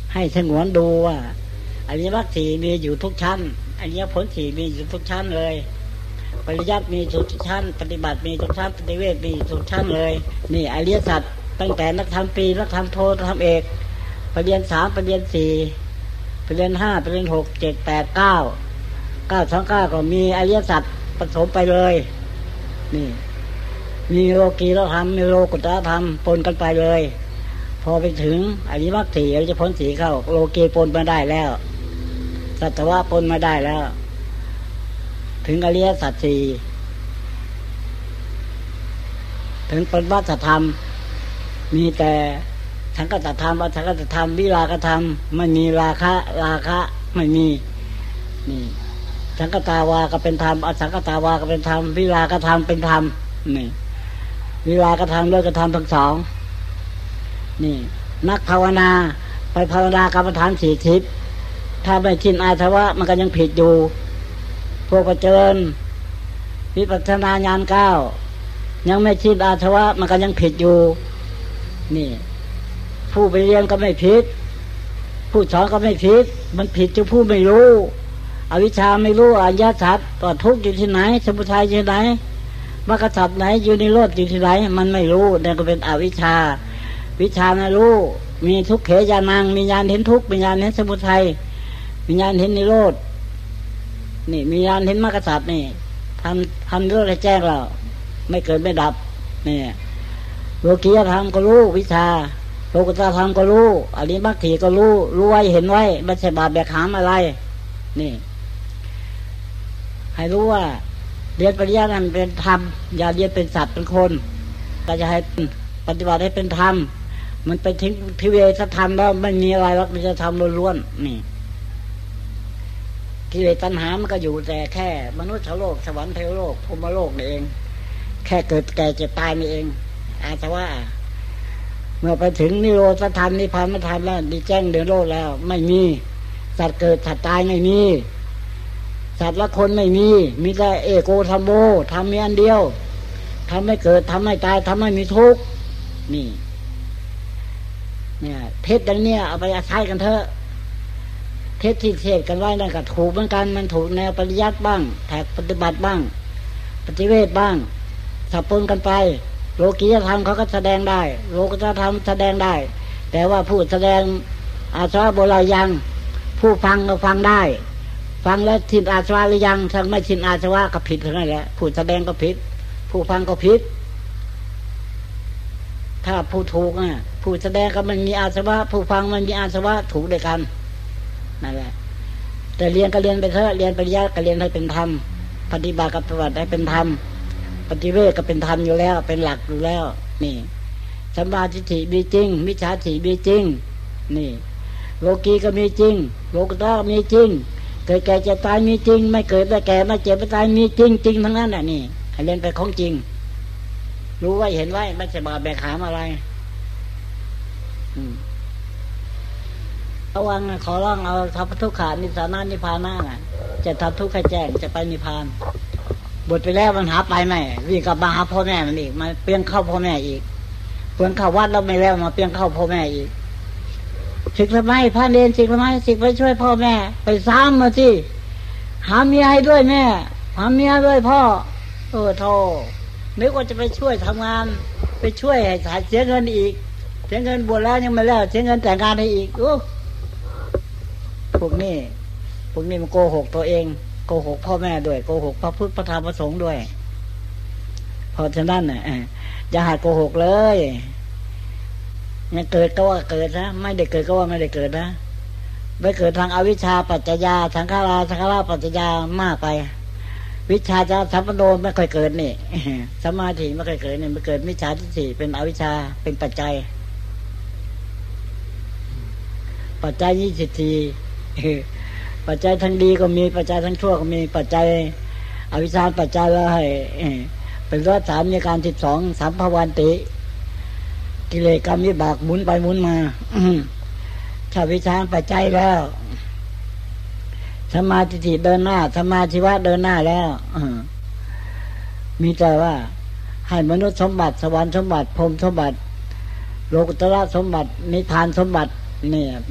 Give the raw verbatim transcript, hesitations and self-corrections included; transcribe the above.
ให้สงวนดูว่าอริยมรรคสี่มีอยู่ทุกชั้นอริยผลสี่มีอยู่ทุกชั้นเลยปริยัติมีทุกชั้นปฏิบัติมีทุกชั้นปฏิเวทมีทุกชั้นเลยนี่อริยสัจตั้งแต่นักธรรมตรีนักธรรมโทนักธรรมเอกปริญญาสามปริญญาสี่ปริญญาห้าปริญญาหกเจ็ดแปดเก้าเก้าสองเก้าก็มีอริยสัจผสมไปเลยนี่มีโลกีธรรมมีโลกุตตรธรรมปนกันไปเลยพอไปถึงอริยมรรคสี่อริยผลสี่เข้าโลกีปนมาได้แล้วสัตวะปนมาได้แล้วถึงอริยสัจสี่ถึงปรมัตถธรรมมีแต่สังกัตธรรมอสังกัตธรรมวิราคะธรรมไม่มีราคะราคะไม่มีนี่สังกัตตาวาก็เป็นธรรมอสังกัตตาวาก็เป็นธรรมวิราคะธรรมเป็นธรรมนี่วิราคะธรรมด้วยกธรรมทั้งสองนี่นักภาวนาไปภาวนากรรมฐานสี่ทิพย์ถ้าไม่ชินอาสวะมันก็ยังผิดอยู่พวกประเจิญวิปัสสนาญาณเก้ายังไม่ชินอาสวะมันก็ยังผิดอยู่นี่ผู้ไปเรียนก็ไม่ผิดผู้สอนก็ไม่ผิดมันผิดที่ผู้ไม่รู้อวิชชาไม่รู้อริยสัจว่าทุกข์อยู่ที่ไหนสมุทัยอยู่ที่ไหนมรรคสัจไหนอยู่ในโลกอยู่ที่ไหนมันไม่รู้นั่นก็เป็นอวิชชาวิชานะรู้มีทุกขเขญาณังมีญาณเห็นทุกข์มีญาณเห็นสมุทัยมีญาณเห็นนิโรธนี่มีญาณเห็นมรรคสัจนี่ทำทำเรื่องให้แจ้งเราไม่เกิดไม่ดับนี่โลกียธรรมก็รู้วิชาโลกุตตรธรรมก็รู้อริยมรรคสี่ก็รู้รู้ไว้เห็นไว้ไม่ใช่บาปแบกหามอะไรนี่ให้รู้ว่าเรียนปริญญานั้นเป็นธรรมอย่าเรียนเป็นสัตว์เป็นคนก็จะให้ปฏิบัติให้เป็นธรรมมันไปทิ้งทิเวสธรรมแล้วไม่มีอะไรหรอกมันจะทำล้วนๆนี่กิเลสตัณหามันก็อยู่แต่แค่มนุษย์โลกสวรรค์เทวโลกพรหมโลกนี่เองแค่เกิดแก่เจ็บตายนี่เองอาแต่ว่าเมื่อไปถึงนิโรธธรรมนิพพานธรรมแล้วดีแจ้งเดินโลกแล้วไม่มีสัตว์เกิดสัตว์ตายไม่มีสัตว์ละคนไม่มีมีแต่เอโกธัมโมทำมีอันเดียวทำให้เกิดทำให้ตายทำให้มีทุกข์นี่เนี่ยเทศอย่างเนี้ยเอาไปใช้กันเถอะเทศที่เทศกันไว้นั่นก็ถูกเหมือนกันมันถูกแนวปริยัติบ้างแถกปฏิบัติบ้างปฏิเวทบ้างสับปนกันไปโลกียธรรมเขาก็แสดงได้โลกุตตรธรรมแสดงได้แต่ว่าผู้แสดงอาสวะโบราณยังผู้ฟังก็ฟังได้ฟังแล้วชินอาสวะหรือยังถ้าไม่ชินอาสวะก็ผิดเท่านั้นแหละผู้แสดงก็ผิดผู้ฟังก็ผิดถ้าผู้ถูกอ่ะผู้แสดงก็มันมีอาสวะผู้ฟังมันมีอาสวะถูกด้วยกันนั่นแหละแต่เรียนก็เรียนไปเถอะเรียนปริยัติก็เรียนให้เป็นธรรมปฏิบัติกับปฏิบัติให้เป็นธรรมปฏิเวทก็เป็นธรรมอยู่แล้วเป็นหลักอยู่แล้วนี่สัมมาทิฏฐิมีจริงมิจฉาทิฏฐิมีจริงนี่โลกีก็มีจริงโลกุตตรก็มีจริงเกิดแก่เจ็บตายมีจริงไม่เกิดไม่แก่ไม่เจ็บไม่ตายมีจริงจริงทั้งนั้นน่ะนี่ให้เรียนไปของจริงรู้ไว้เห็นไว้ไม่ใช่บาปแบกหามอะไรอืมระวังขอร้องเอาทำทุกขานิสานานิพพานาน่ะจะทำทุกข์ให้แจ้งจะไปนิพพานบทไปแล้วมันหาไปไหมวิ่งกลับมาหาพ่อแม่มันอีกมาเปลี่ยนเข้าพ่อแม่อีกเปลี่ยนเข้าวัดแล้วไม่แล้วมาเปลี่ยนเข้าพ่อแม่อีกศึกทำไมพระเนรศึกทำไมศึกไปช่วยพ่อแม่ไปซ้ำมาสิหาเมียให้ด้วยแม่หาเมียด้วยพ่อเออโธ่นึกว่าจะไปช่วยทำงานไปช่วยให้สายเสียเงินอีกเสียเงินบวชแล้วยังไม่แล้วเสียเงินแต่งงานให้อีกโอ้พวกนี้พวกนี้มันโกหกตัวเองโกหกพ่อแม่ด้วยโกหกพระพุทธพระธรรมพระสงฆ์ด้วยเพราะฉะนั้นน่ะอย่าหัดโกหกเลยเนี่ยเกิดก็ว่าเกิดนะไม่ได้เกิดก็ว่าไม่ได้เกิดนะไม่เกิดทางอวิชชาปัจจยาสังขาราสังขาราปัจจยามากไปวิชาจะสัมปโนไม่ค่อยเกิดนี่สมาธิไม่ค่อยเกิดนี่มันเกิดมิจฉาทิฏฐิเป็นอวิชชาเป็นปัจจัยปัจจัยยี่สิบสี่ปัจจัยทั้งดีก็มีปัจจัยทั้งชั่วก็มีปัจจัยอวิชชาปัจจัยละให้เป็นรัฐสามมีการสิบสองสัมภวันติกิเลสกรรมวิบากหมุนไปหมุนมาถ้าวิชาปัจจัยแล้วสมาธิเดินหน้าสมาธิวะเดินหน้าแล้วมีแต่ว่าให้มนุษย์สมบัติสวรรค์สมบัติพรหมสมบัติโลกุตตรสมบัตินิพพานสมบัติเนี่ย